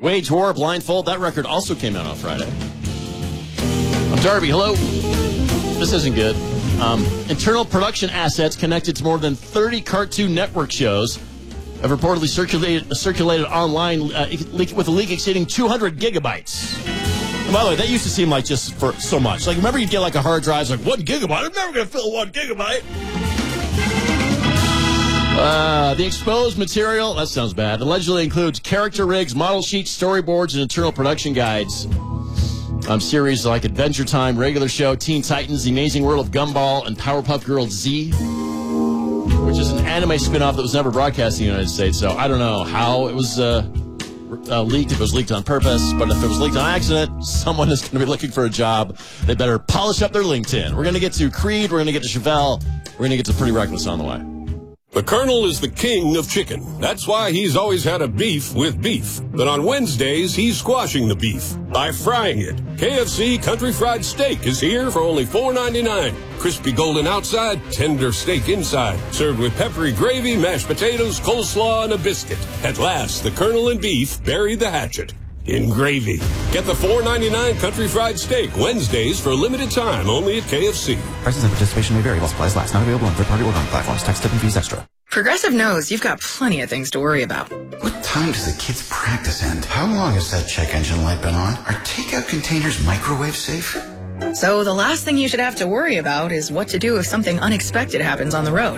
Wage War, Blindfold, that record also came out on Friday. I'm Darby, hello. This isn't good. Internal production assets connected to more than 30 Cartoon Network shows have reportedly circulated online with a leak exceeding 200 gigabytes. And by the way, that used to seem like just for so much. Like, remember you'd get like a hard drive, it's like 1 gigabyte? I'm never going to fill 1 gigabyte. The exposed material, that sounds bad, allegedly includes character rigs, model sheets, storyboards, and internal production guides. Series like Adventure Time, Regular Show, Teen Titans, The Amazing World of Gumball, and Powerpuff Girls Z, which is an anime spin-off that was never broadcast in the United States. So I don't know how it was leaked, if it was leaked on purpose, but if it was leaked on accident, someone is going to be looking for a job. They better polish up their LinkedIn. We're going to get to Creed, we're going to get to Chevelle, we're going to get to Pretty Reckless on the way. The Colonel is the king of chicken. That's why he's always had a beef with beef. But on Wednesdays, he's squashing the beef by frying it. KFC Country Fried Steak is here for only $4.99. Crispy golden outside, tender steak inside. Served with peppery gravy, mashed potatoes, coleslaw, and a biscuit. At last, the Colonel and beef bury the hatchet in gravy. Get the $4.99 Country Fried Steak Wednesdays for a limited time only at KFC. Prices and participation may vary while supplies last. Not available on third-party ordering platforms. Tax, tip, and fees extra. Progressive knows you've got plenty of things to worry about. What time does the kids' practice end? How long has that check engine light been on? Are takeout containers microwave safe? So the last thing you should have to worry about is what to do if something unexpected happens on the road.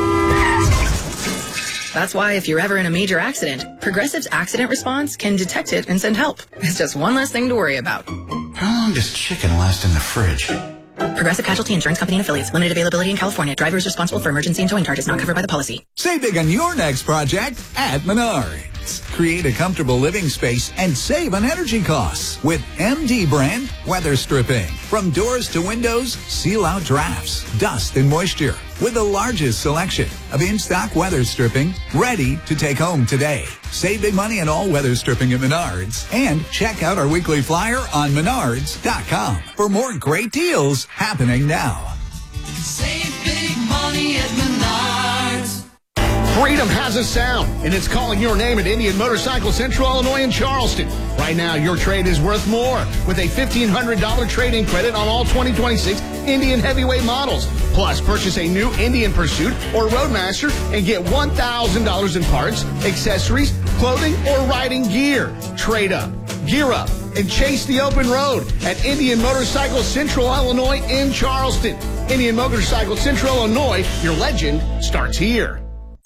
That's why if you're ever in a major accident, Progressive's accident response can detect it and send help. It's just one less thing to worry about. How long does chicken last in the fridge? Progressive Casualty Insurance Company and Affiliates. Limited availability in California. Driver is responsible for emergency and towing charges not covered by the policy. Save big on your next project at Menards. Create a comfortable living space and save on energy costs with MD brand weather stripping. From doors to windows, seal out drafts, dust, and moisture with the largest selection of in-stock weather stripping ready to take home today. Save big money on all weather stripping at Menards and check out our weekly flyer on Menards.com for more great deals happening now. Save big money at Menards. Freedom has a sound, and it's calling your name at Indian Motorcycle Central Illinois in Charleston. Right now, your trade is worth more with a $1,500 trade-in credit on all 2026 Indian heavyweight models. Plus, purchase a new Indian Pursuit or Roadmaster and get $1,000 in parts, accessories, clothing, or riding gear. Trade up, gear up, and chase the open road at Indian Motorcycle Central Illinois in Charleston. Indian Motorcycle Central Illinois, your legend starts here.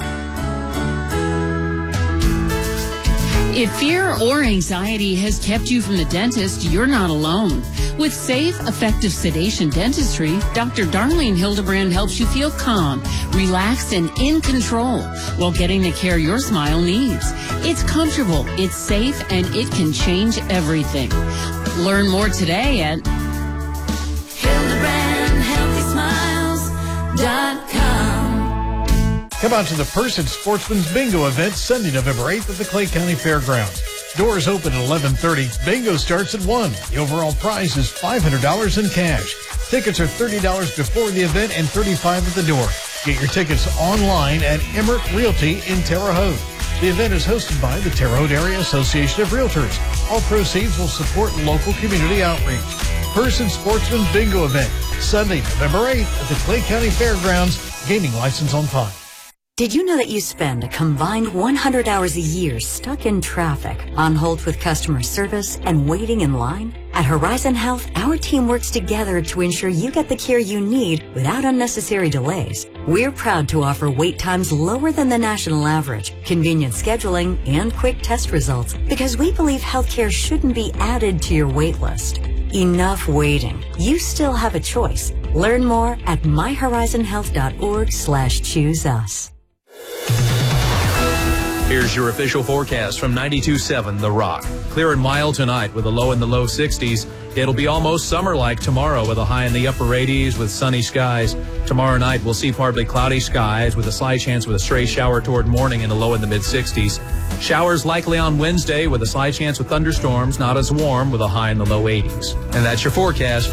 If fear or anxiety has kept you from the dentist, you're not alone. With safe, effective sedation dentistry, Dr. Darlene Hildebrand helps you feel calm, relaxed, and in control while getting the care your smile needs. It's comfortable, it's safe, and it can change everything. Learn more today at HildebrandHealthySmiles.com. Come out to the Person Sportsman's Bingo event Sunday, November 8th at the Clay County Fairgrounds. Doors open at 11:30. Bingo starts at 1. The overall prize is $500 in cash. Tickets are $30 before the event and $35 at the door. Get your tickets online at Emmerich Realty in Terre Haute. The event is hosted by the Terre Haute Area Association of Realtors. All proceeds will support local community outreach. Person Sportsman Bingo event Sunday, November 8th at the Clay County Fairgrounds. Gaming license on file. Did you know that you spend a combined 100 hours a year stuck in traffic, on hold with customer service, and waiting in line? At Horizon Health, our team works together to ensure you get the care you need without unnecessary delays. We're proud to offer wait times lower than the national average, convenient scheduling, and quick test results, because we believe healthcare shouldn't be added to your wait list. Enough waiting. You still have a choice. Learn more at myhorizonhealth.org/choose us. Here's your official forecast from 92.7 The Rock. Clear and mild tonight with a low in the low 60s. It'll be almost summer-like tomorrow with a high in the upper 80s with sunny skies. Tomorrow night we'll see partly cloudy skies with a slight chance with a stray shower toward morning and a low in the mid-60s. Showers likely on Wednesday with a slight chance with thunderstorms, not as warm with a high in the low 80s. And that's your forecast.